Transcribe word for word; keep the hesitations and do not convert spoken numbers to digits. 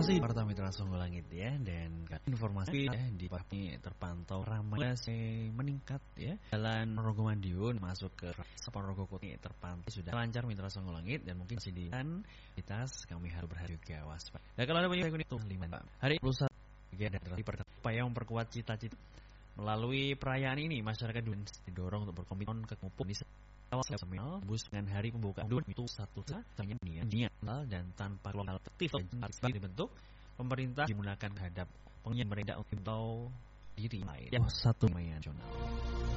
Masih Warta Mitra Songo Langit ya, dan informasi ya di Pati terpantau ramai masih meningkat ya. Jalan Ponorogo Madiun masuk ke Ponorogo Kota terpantau sudah lancar Mitra Songo Langit, dan mungkin masih di aktivitas kami harus berhati juga waspada. Dan kalau ada banyak itu lima hari dua puluh satu ya, dan upaya memperkuat cita-cita melalui perayaan ini, masyarakat didorong untuk berkomitmen ke maupun di awal seminal bus dengan hari pembukaan itu satu satunya niat dan tanpa lokal aktif dibentuk pemerintah digunakan terhadap pengingat mereka untuk diri lain. Yang satu nasional.